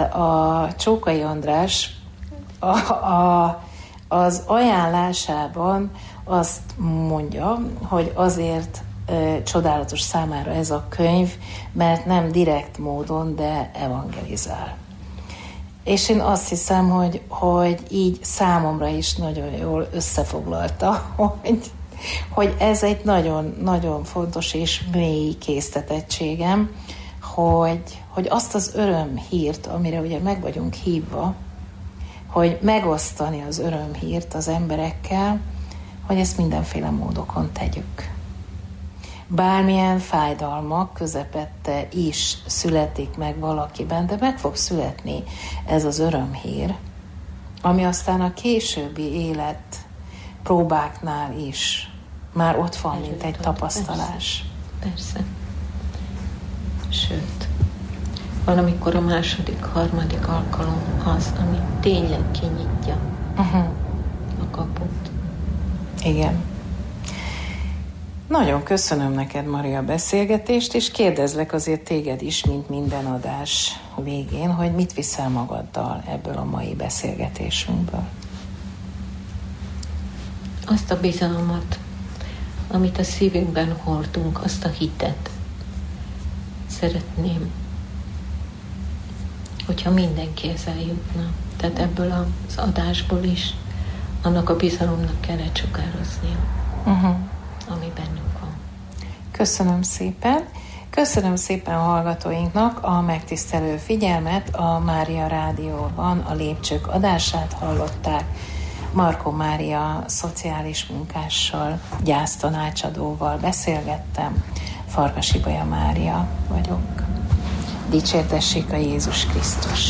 a Csókai András az ajánlásában azt mondja, hogy azért csodálatos számára ez a könyv, mert nem direkt módon, de evangelizál. És én azt hiszem, hogy így számomra is nagyon jól összefoglalta, hogy ez egy nagyon, nagyon fontos és mély késztetettségem, hogy azt az örömhírt, amire ugye meg vagyunk hívva, hogy megosztani az örömhírt az emberekkel, hogy ezt mindenféle módokon tegyük. Bármilyen fájdalmak közepette is születik meg valakiben, de meg fog születni ez az örömhír, ami aztán a későbbi élet próbáknál is már ott van, mint egy tapasztalás. Persze. Sőt, valamikor a második, harmadik alkalom az, ami tényleg kinyitja a kaput. Igen. Nagyon köszönöm neked, Mari, a beszélgetést, és kérdezlek azért téged is, mint minden adás végén, hogy mit viszel magaddal ebből a mai beszélgetésünkből. Azt a bizalmat, amit a szívünkben hordunk, azt a hitet. Szeretném, hogyha mindenkihez eljutna. Tehát ebből az adásból is annak a bizalomnak kell lecsukároznia, ami bennünk van. Köszönöm szépen. Köszönöm szépen a hallgatóinknak a megtisztelő figyelmet. A Mária Rádióban a Lépcsők adását hallották. Markó Mária szociális munkással, gyásztanácsadóval beszélgettem. Farkas Ibolya Mária vagyok. Dicsértessék a Jézus Krisztus!